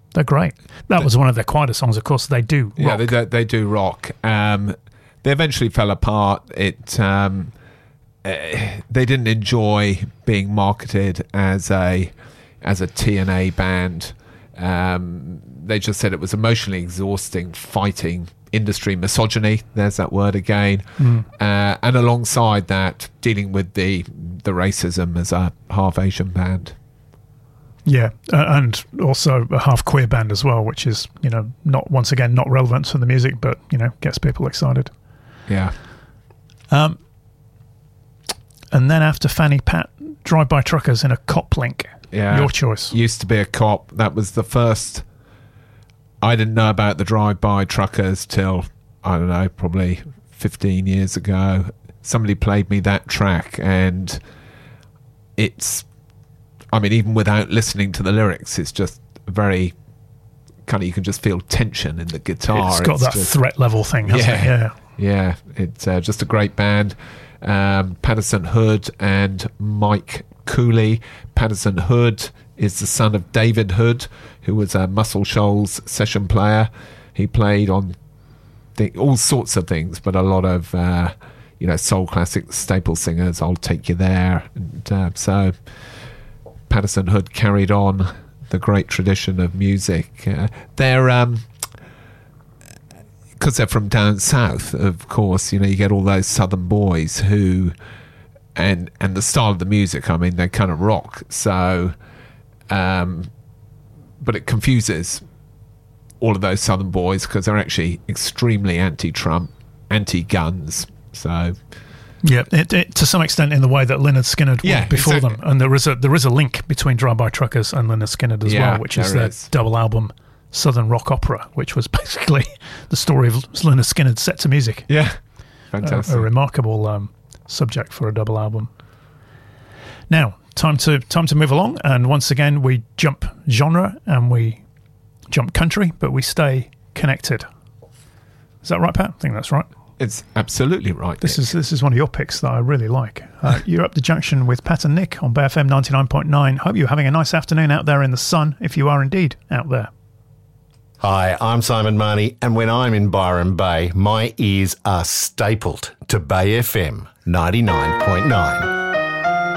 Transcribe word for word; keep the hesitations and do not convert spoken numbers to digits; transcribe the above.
They're great. That was one of their quieter songs, of course. They do rock. Yeah, they do, they do rock. Um, they eventually fell apart. It um, uh, they didn't enjoy being marketed as a as a T N A band. Um, they just said it was emotionally exhausting fighting industry misogyny. There's that word again. Mm. Uh, and alongside that, dealing with the the racism as a half Asian band. Yeah, uh, and also a half queer band as well, which is, you know, not once again not relevant to the music, but, you know, gets people excited. Yeah. Um, and then after Fanny Pat, Drive-By Truckers in a Cop Link. Yeah. Your choice. Used to be a cop. That was the first. I didn't know about the Drive-By Truckers till, I don't know, probably fifteen years ago. Somebody played me that track, and it's, I mean, even without listening to the lyrics, it's just very kind of, you can just feel tension in the guitar. It's got it's that just, threat level thing, hasn't yeah, it? Yeah. Yeah. It's uh, just a great band. Um, Patterson Hood and Mike Cooley. Patterson Hood is the son of David Hood, who was a Muscle Shoals session player. He played on th- all sorts of things, but a lot of, uh, you know, soul classic staple singers. I'll Take You There. And uh, so Patterson Hood carried on the great tradition of music. Uh, they're, um, because they're from down south, of course, you know, you get all those southern boys who, and and the style of the music, I mean, they kind of rock. So, um, but it confuses all of those southern boys because they're actually extremely anti-Trump, anti-guns. So. Yeah, it, it, to some extent, in the way that Lynyrd Skynyrd yeah, was before exactly. them, and there is a there is a link between Drive-By Truckers and Lynyrd Skynyrd as yeah, well, which is their is. double album Southern Rock Opera, which was basically the story of Lynyrd Skynyrd set to music. Yeah, fantastic. A, a remarkable um, subject for a double album. Now, time to time to move along, and once again we jump genre and we jump country, but we stay connected. Is that right, Pat? I think that's right. It's absolutely right. This Nick. is this is one of your picks that I really like. Uh, you're up the junction with Pat and Nick on Bay F M ninety-nine point nine. Hope you're having a nice afternoon out there in the sun, if you are indeed out there. Hi, I'm Simon Marnie, and when I'm in Byron Bay, my ears are stapled to Bay F M ninety-nine point nine.